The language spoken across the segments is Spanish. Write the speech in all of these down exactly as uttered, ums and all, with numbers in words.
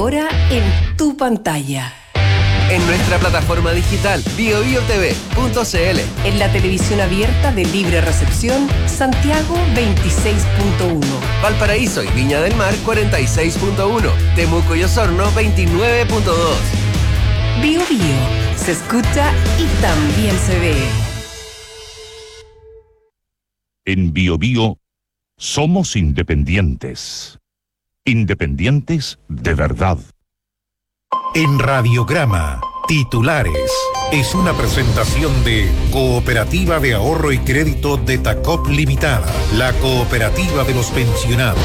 ahora en tu pantalla. En nuestra plataforma digital bio bio t v punto c l. En la televisión abierta de libre recepción Santiago veintiséis punto uno. Valparaíso y Viña del Mar cuarenta y seis punto uno. Temuco y Osorno veintinueve punto dos. Bio Bio. Se escucha y también se ve. En Bio Bio somos independientes. Independientes de verdad. En Radiograma, titulares. Es una presentación de Cooperativa de Ahorro y Crédito de Tacop Limitada, la cooperativa de los pensionados.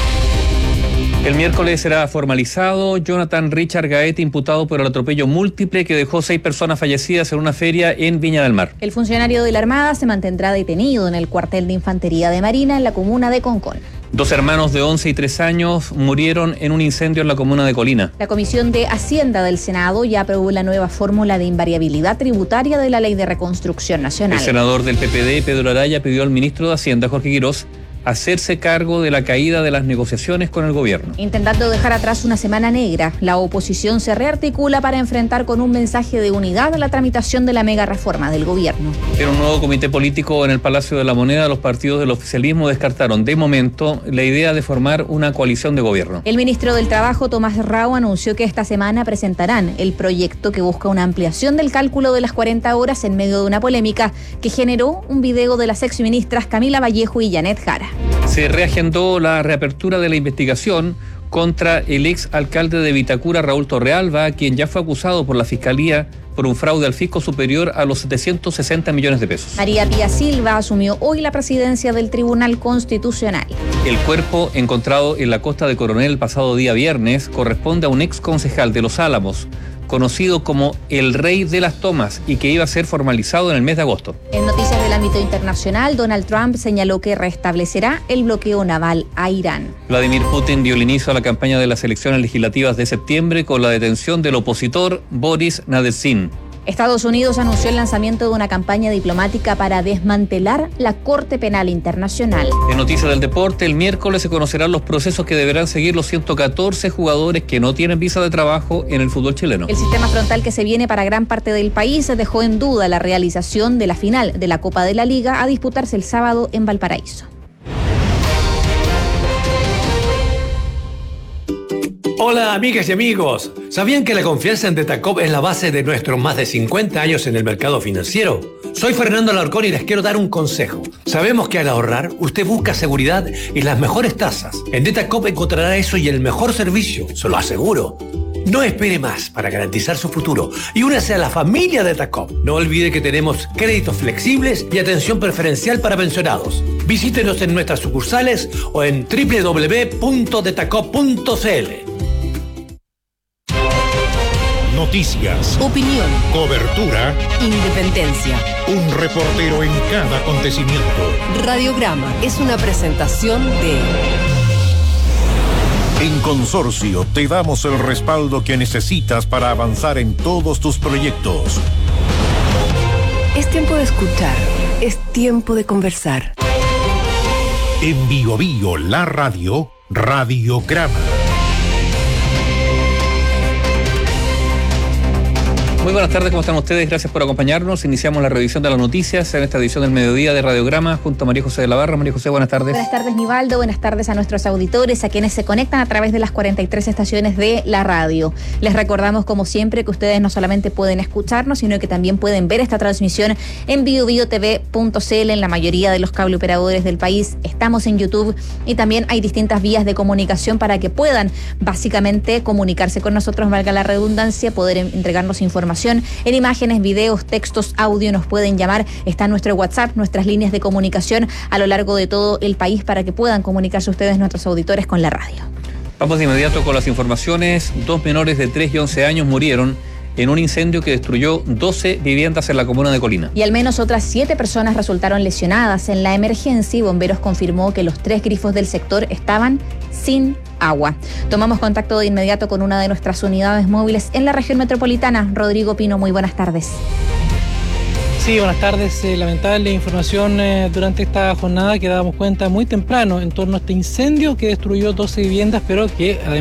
El miércoles será formalizado Jonathan Richard Gaete, imputado por el atropello múltiple que dejó seis personas fallecidas en una feria en Viña del Mar. El funcionario de la Armada se mantendrá detenido en el cuartel de Infantería de Marina en la comuna de Concón. Dos hermanos de once y tres años murieron en un incendio en la comuna de Colina. La Comisión de Hacienda del Senado ya aprobó la nueva fórmula de invariabilidad tributaria de la Ley de Reconstrucción Nacional. El senador del P P D, Pedro Araya, pidió al ministro de Hacienda, Jorge Quirós, hacerse cargo de la caída de las negociaciones con el gobierno. Intentando dejar atrás una semana negra, la oposición se rearticula para enfrentar con un mensaje de unidad la tramitación de la mega reforma del gobierno. En un nuevo comité político en el Palacio de la Moneda, los partidos del oficialismo descartaron de momento la idea de formar una coalición de gobierno. El ministro del Trabajo, Tomás Rao, anunció que esta semana presentarán el proyecto que busca una ampliación del cálculo de las cuarenta horas en medio de una polémica que generó un video de las exministras Camila Vallejo y Janet Jara. Se reagendó la reapertura de la investigación contra el ex alcalde de Vitacura, Raúl Torrealba, quien ya fue acusado por la Fiscalía por un fraude al fisco superior a los setecientos sesenta millones de pesos. María Pía Silva asumió hoy la presidencia del Tribunal Constitucional. El cuerpo encontrado en la costa de Coronel el pasado día viernes corresponde a un ex concejal de Los Álamos, conocido como el Rey de las Tomas, y que iba a ser formalizado en el mes de agosto. En noticias del ámbito internacional, Donald Trump señaló que restablecerá el bloqueo naval a Irán. Vladimir Putin dio el inicio a la campaña de las elecciones legislativas de septiembre con la detención del opositor Boris Nadezhdin. Estados Unidos anunció el lanzamiento de una campaña diplomática para desmantelar la Corte Penal Internacional. En noticias del deporte, el miércoles se conocerán los procesos que deberán seguir los ciento catorce jugadores que no tienen visa de trabajo en el fútbol chileno. El sistema frontal que se viene para gran parte del país dejó en duda la realización de la final de la Copa de la Liga a disputarse el sábado en Valparaíso. Hola amigas y amigos, ¿sabían que la confianza en Detacop es la base de nuestros más de cincuenta años en el mercado financiero? Soy Fernando Alarcón y les quiero dar un consejo. Sabemos que al ahorrar, usted busca seguridad y las mejores tasas. En Detacop encontrará eso y el mejor servicio, se lo aseguro. No espere más para garantizar su futuro y únase a la familia Detacop. No olvide que tenemos créditos flexibles y atención preferencial para pensionados. Visítenos en nuestras sucursales o en doble u doble u doble u punto detacop punto c l. Noticias, Opinión, cobertura, independencia. un reportero en cada acontecimiento. Radiograma es una presentación de... En Consorcio te damos el respaldo que necesitas para avanzar en todos tus proyectos. Es tiempo de escuchar, es tiempo de conversar. En Bio Bio, la radio, Radiograma. Muy buenas tardes, ¿cómo están ustedes? Gracias por acompañarnos. Iniciamos la revisión de las noticias en esta edición del mediodía de Radiograma junto a María José de la Barra. María José, buenas tardes. Buenas tardes, Nivaldo. Buenas tardes a nuestros auditores, a quienes se conectan a través de las cuarenta y tres estaciones de la radio. Les recordamos, como siempre, que ustedes no solamente pueden escucharnos, sino que también pueden ver esta transmisión en bio bio t v punto c l en la mayoría de los cable operadores del país. Estamos en YouTube y también hay distintas vías de comunicación para que puedan básicamente comunicarse con nosotros, valga la redundancia, poder entregarnos información en imágenes, videos, textos, audio. Nos pueden llamar, está nuestro WhatsApp, nuestras líneas de comunicación a lo largo de todo el país para que puedan comunicarse ustedes, nuestros auditores, con la radio. Vamos de inmediato con las informaciones. Dos menores de tres y once años murieron en un incendio que destruyó doce viviendas en la comuna de Colina. Y al menos otras siete personas resultaron lesionadas. En la emergencia, y Bomberos confirmó que los tres grifos del sector estaban sin agua. Tomamos contacto de inmediato con una de nuestras unidades móviles en la región metropolitana. Rodrigo Pino, muy buenas tardes. Sí, buenas tardes. Eh, lamentable información eh, durante esta jornada que dábamos cuenta muy temprano en torno a este incendio que destruyó doce viviendas, pero que además